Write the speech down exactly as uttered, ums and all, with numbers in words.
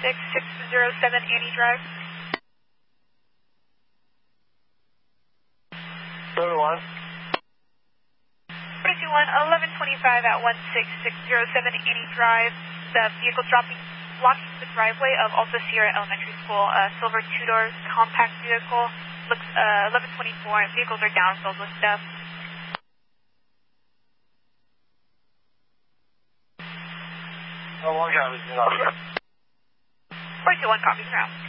six six zero seven Annie Drive. seven one. forty-two one, eleven twenty-five at one six six zero seven Annie Drive. The vehicle dropping, blocking the driveway of Alta Sierra Elementary School, a silver two-door compact vehicle. Looks uh, eleven twenty-four, and vehicles are down filled with stuff. How long have you been out here? forty-two one, copies ground.